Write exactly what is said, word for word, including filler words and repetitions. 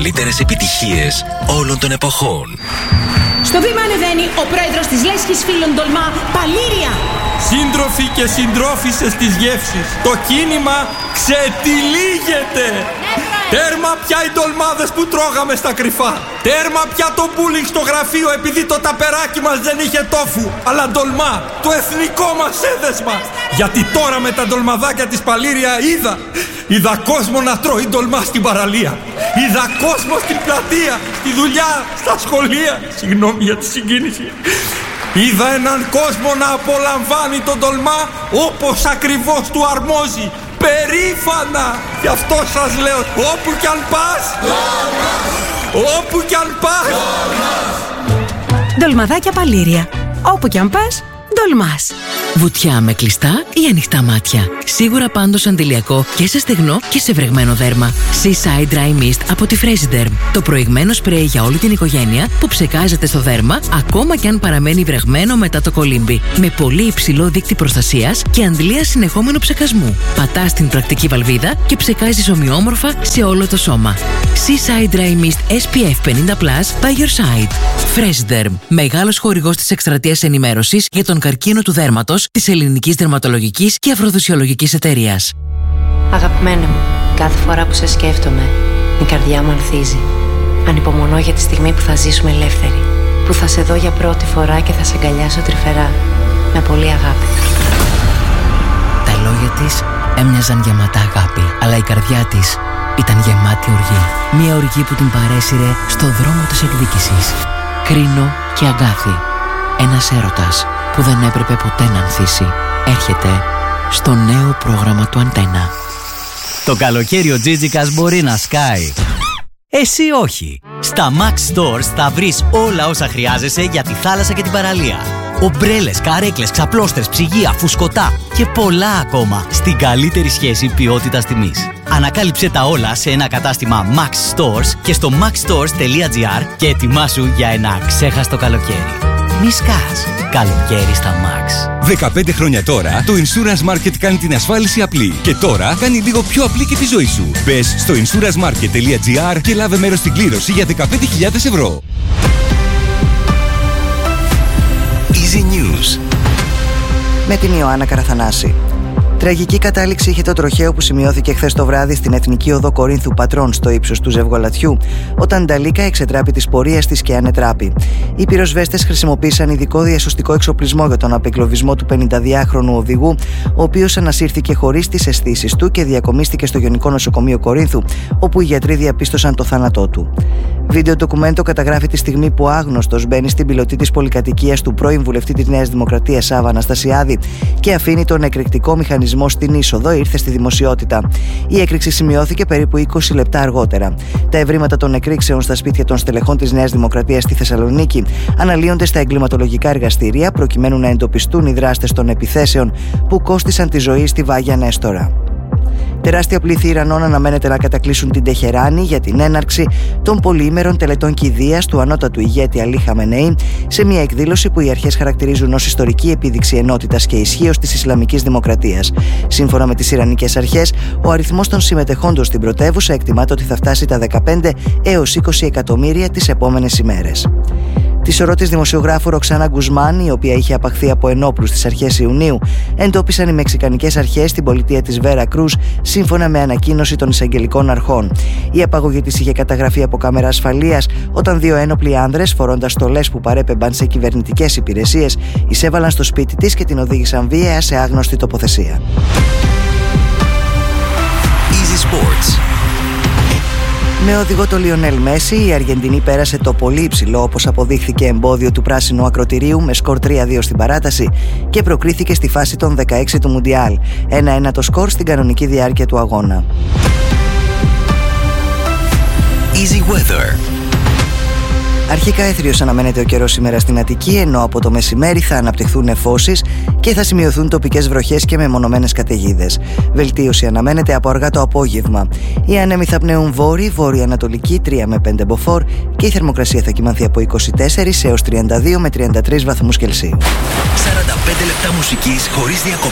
μεγαλύτερες επιτυχίες όλων των εποχών. Στο βήμα ανεβαίνει ο πρόεδρος της Λέσχης Φίλων Τολμά, Παλήρια. Σύντροφοι και συντρόφισσες της γεύσης, το κίνημα ξετυλίγεται. Τέρμα πια οι ντολμάδες που τρώγαμε στα κρυφά. Τέρμα πια το μπούλινγκ στο γραφείο επειδή το ταπεράκι μας δεν είχε τόφου, αλλά ντολμά, το εθνικό μας έδεσμα. Γιατί τώρα με τα ντολμαδάκια της Παλήρια είδα Είδα κόσμο να τρώει ντολμά στην παραλία. Είδα κόσμο στην πλατεία, στη δουλειά, στα σχολεία. Συγγνώμη για τη συγκίνηση. Είδα έναν κόσμο να απολαμβάνει τον ντολμά όπως ακριβώς του αρμόζει. Περήφανα. Γι' αυτό σας λέω, όπου κι αν πας, όπου κι αν πας. Ντολμαδάκια Παλήρια. Όπου κι αν πας, ντολμάς. Βουτιά με κλειστά ή ανοιχτά μάτια. Σίγουρα πάντως αντιλιακό και σε στεγνό και σε βρεγμένο δέρμα. Seaside Dry Mist από τη Fresiderm. Το προηγμένο σπρέι για όλη την οικογένεια που ψεκάζεται στο δέρμα ακόμα και αν παραμένει βρεγμένο μετά το κολύμπι. Με πολύ υψηλό δείκτη προστασίας και αντλία συνεχόμενου ψεκασμού. Πατάς στην πρακτική βαλβίδα και ψεκάζεις ομοιόμορφα σε όλο το σώμα. Seaside Dry Mist ες πι εφ πενήντα πλας by your side. Fresiderm. Μεγάλος χορηγός της εκστρατείας ενημέρωσης για τον καρκίνο του δέρματος της Ελληνικής Δερματολογικής και Αφροδισιολογικής Εταιρείας. Αγαπημένε μου, κάθε φορά που σε σκέφτομαι, η καρδιά μου ανθίζει. Ανυπομονώ για τη στιγμή που θα ζήσουμε ελεύθεροι. Που θα σε δω για πρώτη φορά και θα σε αγκαλιάσω τρυφερά. Με πολύ αγάπη. Τα λόγια της έμοιαζαν γεμάτα αγάπη, αλλά η καρδιά της ήταν γεμάτη οργή. Μια οργή που την παρέσυρε στο δρόμο της εκδίκησης. Κρίνο και αγκάθι. Ένας έρωτας που δεν έπρεπε ποτέ να ανθίσει. Έρχεται στο νέο πρόγραμμα του Αντένα. Το καλοκαίρι ο Τζίτζικας μπορεί να σκάει. Εσύ όχι. Στα Max Stores θα βρεις όλα όσα χρειάζεσαι για τη θάλασσα και την παραλία. Ομπρέλες, καρέκλες, ξαπλώστερες, ψυγεία, φουσκωτά και πολλά ακόμα στην καλύτερη σχέση ποιότητας τιμής. Ανακάλυψε τα όλα σε ένα κατάστημα Max Stores και στο maxstores τελεία gr και ετοιμάσου για ένα ξέχαστο καλοκαίρι. Μη σκάς. Καλοκαίρι στα Max. δεκαπέντε χρόνια τώρα, το Insurance Market κάνει την ασφάλιση απλή. Και τώρα κάνει λίγο πιο απλή και τη ζωή σου. Μπες στο insurance market τελεία gr και λάβε μέρος στην κλήρωση για δεκαπέντε χιλιάδες ευρώ. Easy News. Με την Ιωάννα Καραθανάση. Τραγική κατάληξη είχε το τροχαίο που σημειώθηκε χθες το βράδυ στην Εθνική Οδό Κορίνθου Πατρών στο ύψος του Ζευγολατιού, όταν Νταλίκα εξετράπη της πορείας της και ανετράπη. Οι πυροσβέστες χρησιμοποίησαν ειδικό διασωστικό εξοπλισμό για τον απεγκλωβισμό του πενηνταδυάχρονου οδηγού, ο οποίος ανασύρθηκε χωρίς τις αισθήσεις του και διακομίστηκε στο Γενικό Νοσοκομείο Κορίνθου, όπου οι γιατροί διαπίστωσαν το θάνατό του. Βίντεο ντοκουμέντο καταγράφει τη στιγμή που άγνωστος μπαίνει στην πιλωτή της πολυκατοικίας του πρώην βουλευτή της Νέας Δημοκρατίας Σάβα Αναστασιάδη και αφήνει τον εκρηκτικό μηχανισμό στην είσοδο. Ήρθε στη δημοσιότητα. Η έκρηξη σημειώθηκε περίπου είκοσι λεπτά αργότερα. Τα ευρήματα των εκρήξεων στα σπίτια των στελεχών της Νέας Δημοκρατίας στη Θεσσαλονίκη αναλύονται στα εγκληματολογικά εργαστήρια προκειμένου να εντοπιστούν οι δράστες των επιθέσεων που κόστισαν τη ζωή στη Βάγια Νέστορα. Τεράστια πλήθη Ιρανών αναμένεται να κατακλείσουν την Τεχεράνη για την έναρξη των πολυήμερων τελετών κηδείας του ανώτατου ηγέτη Αλή Χαμενεή, σε μια εκδήλωση που οι αρχές χαρακτηρίζουν ως ιστορική επίδειξη ενότητας και ισχύως της Ισλαμικής Δημοκρατίας. Σύμφωνα με τις Ιρανικές αρχές, ο αριθμός των συμμετεχόντων στην πρωτεύουσα εκτιμάται ότι θα φτάσει τα δεκαπέντε έως είκοσι εκατομμύρια τις επόμενες ημέρες. Τη σωρό της δημοσιογράφου Ροξάνα Γκουσμάν, η οποία είχε απαχθεί από ενόπλους στις αρχές Ιουνίου, εντόπισαν οι μεξικανικές αρχές στην πολιτεία της Βέρα Κρούς, σύμφωνα με ανακοίνωση των εισαγγελικών αρχών. Η απαγωγή της είχε καταγραφεί από κάμερα ασφαλείας όταν δύο ένοπλοι άνδρες, φορώντας στολές που παρέπεμπαν σε κυβερνητικές υπηρεσίες, εισέβαλαν στο σπίτι της και την οδήγησαν βίαια σε άγνωστη τοποθεσία. Easy Sports. Με οδηγό το Λιονέλ Μέση, η Αργεντινή πέρασε το πολύ υψηλό, όπως αποδείχθηκε, εμπόδιο του πράσινου ακροτηρίου με σκορ τρία δύο στην παράταση και προκρίθηκε στη φάση των δεκαέξι του Μουντιάλ. ένα ένα το σκορ στην κανονική διάρκεια του αγώνα. Easy Weather. Αρχικά έθριος αναμένεται ο καιρός σήμερα στην Αττική, ενώ από το μεσημέρι θα αναπτυχθούν νεφώσεις και θα σημειωθούν τοπικές βροχές και μεμονωμένες καταιγίδες. Βελτίωση αναμένεται από αργά το απόγευμα. Οι άνεμοι θα πνέουν βόρειοι, βόρειο-ανατολική τρία με πέντε μποφόρ και η θερμοκρασία θα κυμανθεί από είκοσι τέσσερα έως τριάντα δύο με τριάντα τρεις βαθμούς Κελσίου. σαράντα πέντε λεπτά μουσικής χωρίς διακοπές.